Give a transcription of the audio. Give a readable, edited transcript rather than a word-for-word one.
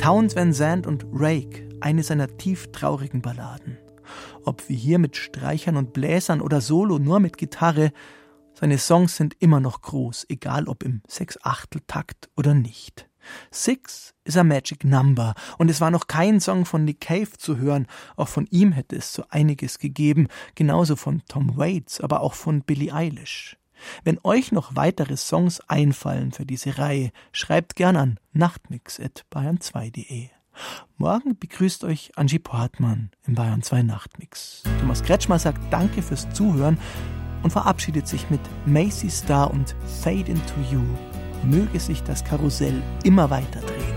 Townes Van Zandt und Rake, eine seiner tieftraurigen Balladen. Ob wie hier mit Streichern und Bläsern oder solo nur mit Gitarre, seine Songs sind immer noch groß, egal ob im 6/8-Takt oder nicht. 6 ist a magic number und es war noch kein Song von Nick Cave zu hören. Auch von ihm hätte es so einiges gegeben, genauso von Tom Waits, aber auch von Billie Eilish. Wenn euch noch weitere Songs einfallen für diese Reihe, schreibt gern an nachtmix@bayern2.de. Morgen begrüßt euch Angie Portmann im Bayern 2 Nachtmix. Thomas Kretschmer sagt Danke fürs Zuhören und verabschiedet sich mit Macy Star und Fade Into You. Möge sich das Karussell immer weiter drehen.